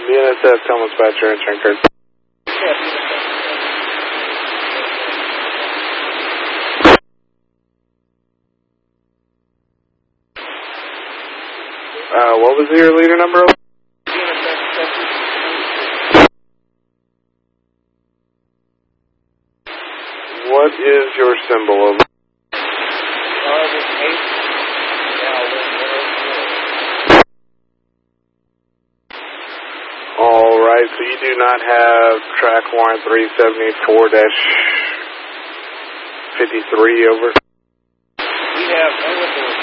BNSF, Thomas Batcher, and Shankar. What was your leader number? What is your symbol? Alright, so you do not have track line 374-53 over? We have